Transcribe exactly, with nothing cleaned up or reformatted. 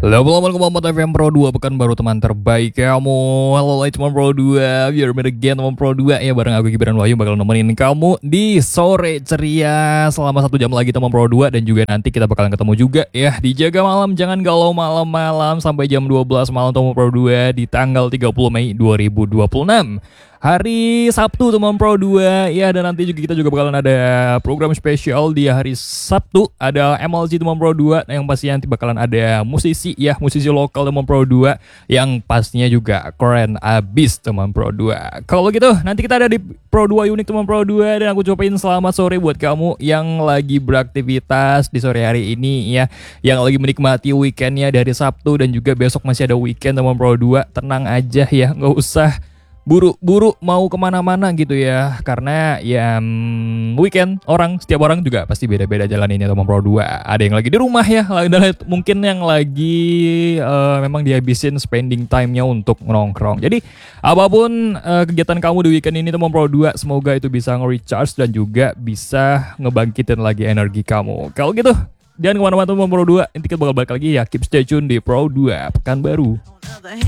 Halo, assalamualaikum warahmatullahi wabarakatuh. F M Pro dua, Pekanbaru teman terbaik kamu. Halo, hai teman Pro dua. Biar bener again teman Pro dua ya. Bareng aku Gibran Wahyu bakal nemenin kamu di sore ceria selama satu jam lagi teman Pro dua. Dan juga nanti kita bakalan ketemu juga ya di Jaga Malam. Jangan galau malam-malam sampai jam dua belas malam teman Pro dua di tanggal tiga puluh Mei dua ribu dua puluh enam. Hari Sabtu teman Pro dua ya, dan nanti juga kita juga bakalan ada program spesial di hari Sabtu. Ada M L G teman Pro dua yang pasti nanti bakalan ada musisi ya, musisi lokal teman Pro dua yang pastinya juga keren abis teman Pro dua. Kalau gitu nanti kita ada di Pro dua Unik teman Pro dua, dan aku cobain selamat sore buat kamu yang lagi beraktivitas di sore hari ini ya, yang lagi menikmati weekendnya dari Sabtu dan juga besok masih ada weekend teman Pro dua. Tenang aja ya, nggak usah buru-buru mau kemana-mana gitu ya, karena ya mm, weekend orang, setiap orang juga pasti beda-beda jalaninnya teman Pro dua. Ada yang lagi di rumah ya, ada mungkin yang lagi uh, memang dihabisin spending time-nya untuk nongkrong. Jadi apapun uh, kegiatan kamu di weekend ini teman Pro dua, semoga itu bisa nge-recharge dan juga bisa ngebangkitin lagi energi kamu. Kalau gitu jangan kemana-mana teman Pro dua, nanti kita bakal balik lagi ya. Keep stay tune di Pro dua Pekanbaru.